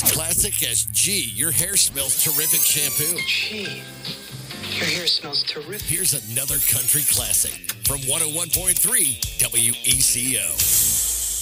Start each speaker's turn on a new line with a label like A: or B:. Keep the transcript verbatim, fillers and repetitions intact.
A: classic as G, your hair smells terrific shampoo.
B: Gee, your hair smells terrific.
A: Here's another country classic from one oh one point three W E C O.